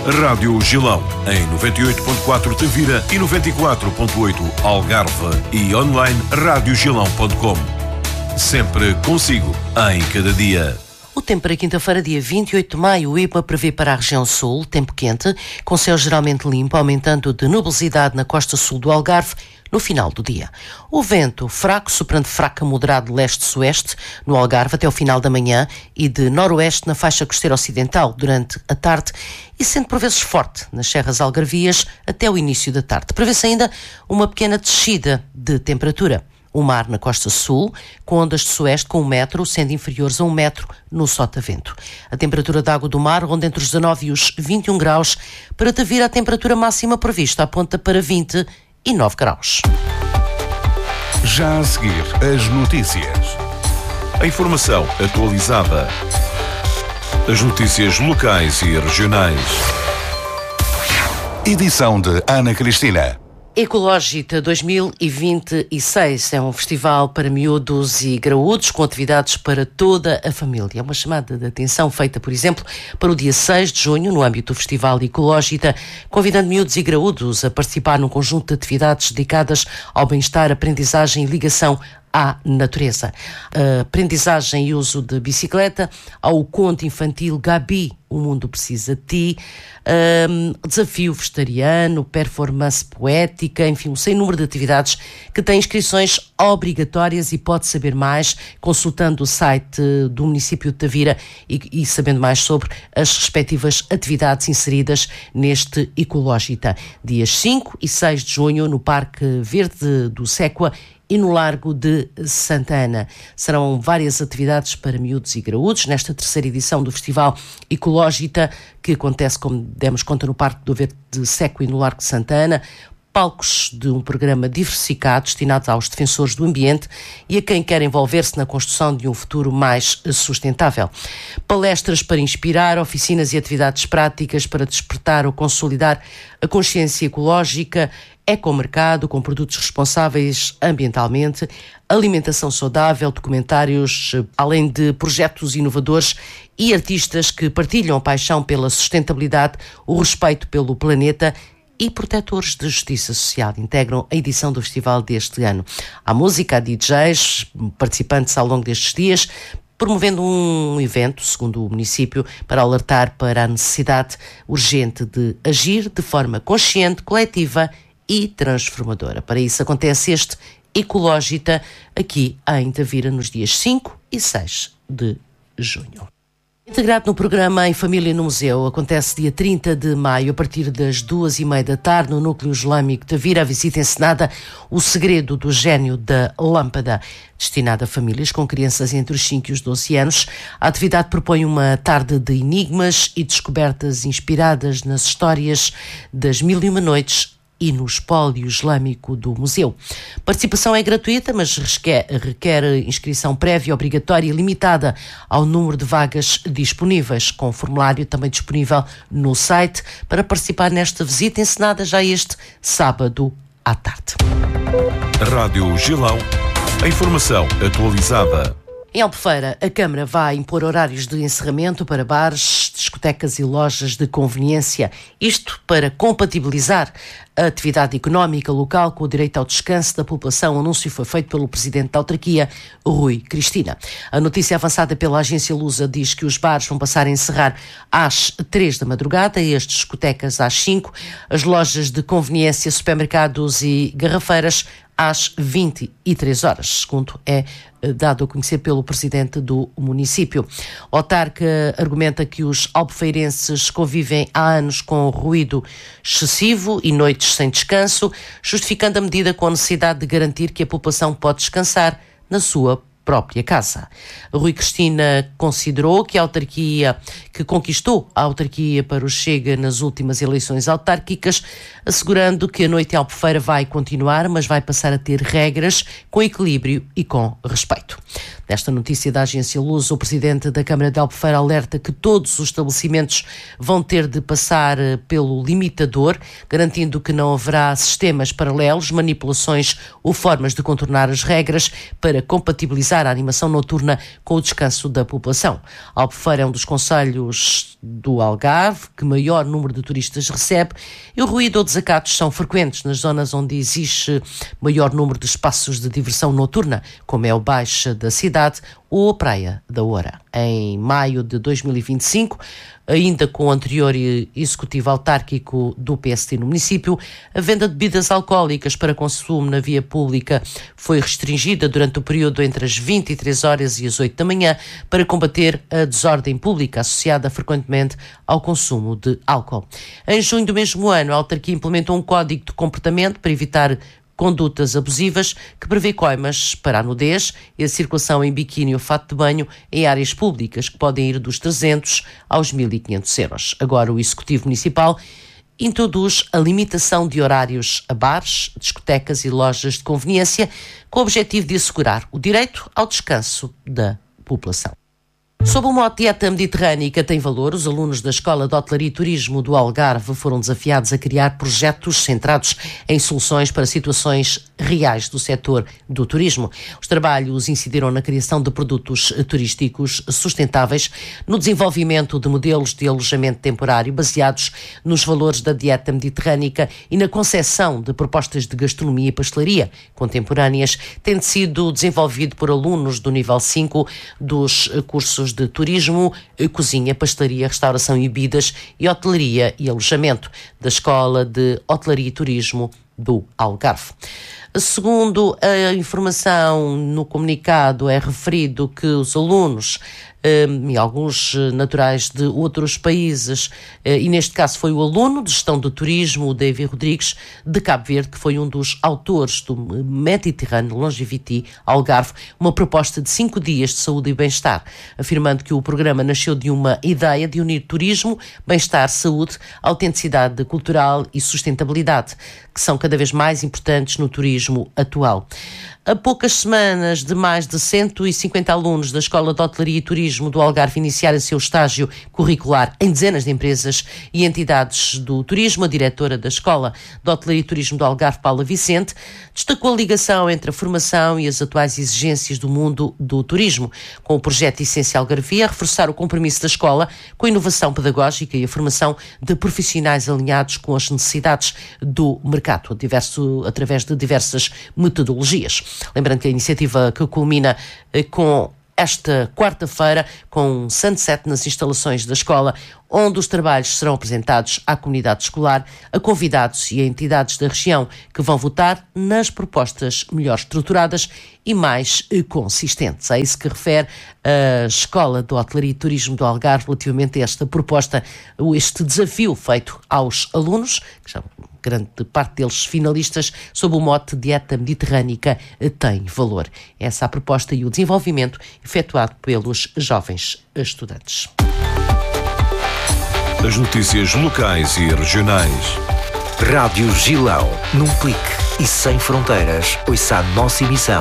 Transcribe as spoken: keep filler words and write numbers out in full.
Rádio Gilão, em noventa e oito ponto quatro Tavira e noventa e quatro ponto oito Algarve e online rádio gilão ponto com. Sempre consigo, em cada dia. O tempo para quinta-feira, dia vinte e oito de maio, o I P M A prevê para a região sul tempo quente, com céu geralmente limpo, aumentando de nubosidade na costa sul do Algarve no final do dia. O vento fraco, soprando fraco a moderado de leste-sueste no Algarve até o final da manhã e de noroeste na faixa costeira ocidental durante a tarde e sendo por vezes forte nas serras algarvias até o início da tarde. Prevê-se ainda uma pequena descida de temperatura. O mar na costa sul, com ondas de sueste com um metro, sendo inferiores a um metro no sotavento. A temperatura da água do mar ronda entre os dezanove e os vinte e um graus. Para Tavira, a temperatura máxima prevista aponta para vinte e nove graus. Já a seguir, as notícias. A informação atualizada. As notícias locais e regionais. Edição de Ana Cristina. Ecológita dois mil e vinte e seis é um festival para miúdos e graúdos com atividades para toda a família. É uma chamada de atenção feita, por exemplo, para o dia seis de junho, no âmbito do Festival Ecológita, convidando miúdos e graúdos a participar num conjunto de atividades dedicadas ao bem-estar, aprendizagem e ligação à natureza. A aprendizagem e uso de bicicleta, ao conto infantil Gabi, O Mundo Precisa de Ti, um, desafio vegetariano, performance poética, enfim, um sem número de atividades que têm inscrições obrigatórias e pode saber mais consultando o site do município de Tavira e, e sabendo mais sobre as respectivas atividades inseridas neste Ecológita. Dias cinco e seis de junho no Parque Verde do Séqua e no Largo de Santa Ana. Serão várias atividades para miúdos e graúdos nesta terceira edição do Festival Ecológita, que acontece, como demos conta, no Parque do Verde de Séqua e no Largo de Santa Ana. Palcos de um programa diversificado destinado aos defensores do ambiente e a quem quer envolver-se na construção de um futuro mais sustentável. Palestras para inspirar, oficinas e atividades práticas para despertar ou consolidar a consciência ecológica, ecomercado com produtos responsáveis ambientalmente, alimentação saudável, documentários, além de projetos inovadores e artistas que partilham a paixão pela sustentabilidade, o respeito pelo planeta e protetores de justiça social integram a edição do festival deste ano. Há música, há D Js, participantes ao longo destes dias, promovendo um evento, segundo o município, para alertar para a necessidade urgente de agir de forma consciente, coletiva e transformadora. Para isso acontece este Ecológita aqui em Tavira nos dias cinco e seis de junho. Integrado no programa Em Família no Museu, acontece dia trinta de maio, a partir das duas e meia da tarde, no Núcleo Islâmico de Tavira, a visita encenada O Segredo do Gênio da Lâmpada, destinada a famílias com crianças entre os cinco e os doze anos. A atividade propõe uma tarde de enigmas e descobertas inspiradas nas histórias das Mil e Uma Noites e no espólio islâmico do museu. A participação é gratuita, mas requer, requer inscrição prévia, obrigatória e limitada ao número de vagas disponíveis, com o formulário também disponível no site para participar nesta visita encenada já este sábado à tarde. Rádio Gilão, a informação atualizada. Em Albufeira, a Câmara vai impor horários de encerramento para bares, discotecas e lojas de conveniência. Isto para compatibilizar a atividade económica local com o direito ao descanso da população. O anúncio foi feito pelo Presidente da Autarquia, Rui Cristina. A notícia avançada pela agência Lusa diz que os bares vão passar a encerrar às três da madrugada e as discotecas às cinco, as lojas de conveniência, supermercados e garrafeiras às vinte e três horas, segundo é dado a conhecer pelo Presidente do município. O autarca argumenta que os albufeirenses convivem há anos com ruído excessivo e noites sem descanso, justificando a medida com a necessidade de garantir que a população pode descansar na sua própria casa. Rui Cristina considerou que a autarquia, que conquistou a autarquia para o Chega nas últimas eleições autárquicas, assegurando que a noite em Albufeira vai continuar, mas vai passar a ter regras com equilíbrio e com respeito. Nesta notícia da agência Luso, o presidente da Câmara de Albufeira alerta que todos os estabelecimentos vão ter de passar pelo limitador, garantindo que não haverá sistemas paralelos, manipulações ou formas de contornar as regras para compatibilizar a animação noturna com o descanso da população. Albufeira é um dos concelhos do Algarve que maior número de turistas recebe e o ruído ou desacatos são frequentes nas zonas onde existe maior número de espaços de diversão noturna, como é o Baixa da cidade ou a Praia da Oura. Em maio de dois mil e vinte e cinco, ainda com o anterior executivo autárquico do P S D no município, a venda de bebidas alcoólicas para consumo na via pública foi restringida durante o período entre as vinte e três horas e as oito da manhã para combater a desordem pública associada frequentemente ao consumo de álcool. Em junho do mesmo ano, a autarquia implementou um código de comportamento para evitar condutas abusivas que prevê coimas para a nudez e a circulação em biquíni ou fato de banho em áreas públicas que podem ir dos trezentos aos mil e quinhentos euros. Agora o Executivo Municipal introduz a limitação de horários a bares, discotecas e lojas de conveniência com o objetivo de assegurar o direito ao descanso da população. Sob o mote Dieta Mediterrânica tem valor, os alunos da Escola de Hotelaria e Turismo do Algarve foram desafiados a criar projetos centrados em soluções para situações reais do setor do turismo. Os trabalhos incidiram na criação de produtos turísticos sustentáveis, no desenvolvimento de modelos de alojamento temporário baseados nos valores da dieta mediterrânica e na concepção de propostas de gastronomia e pastelaria contemporâneas, tendo sido desenvolvido por alunos do nível cinco dos cursos de turismo, cozinha, pastelaria, restauração e bebidas e hotelaria e alojamento da Escola de Hotelaria e Turismo do Algarve. Segundo a informação no comunicado, é referido que os alunos um, e alguns naturais de outros países, uh, e neste caso foi o aluno de Gestão do Turismo, o David Rodrigues, de Cabo Verde, que foi um dos autores do Mediterrâneo Longevity Algarve, uma proposta de cinco dias de saúde e bem-estar, afirmando que o programa nasceu de uma ideia de unir turismo, bem-estar, saúde, autenticidade cultural e sustentabilidade, que são cada vez mais importantes no turismo atual. A poucas semanas de mais de cento e cinquenta alunos da Escola de Hotelaria e Turismo do Algarve iniciarem seu estágio curricular em dezenas de empresas e entidades do turismo, a diretora da Escola de Hotelaria e Turismo do Algarve, Paula Vicente, destacou a ligação entre a formação e as atuais exigências do mundo do turismo, com o projeto Essência Algarvia, a reforçar o compromisso da escola com a inovação pedagógica e a formação de profissionais alinhados com as necessidades do mercado, diverso, através de diversas metodologias. Lembrando que a iniciativa que culmina eh, com esta quarta-feira com um sunset nas instalações da escola, onde os trabalhos serão apresentados à comunidade escolar, a convidados e a entidades da região que vão votar nas propostas melhor estruturadas e mais consistentes. É isso que refere a Escola de Hotelaria e Turismo do Algarve relativamente a esta proposta, este desafio feito aos alunos, que já grande parte deles finalistas, sob o mote Dieta Mediterrânica tem valor. Essa é a proposta e o desenvolvimento efetuado pelos jovens estudantes. As notícias locais e regionais. Rádio Gilão, num clique e sem fronteiras, ouça a nossa emissão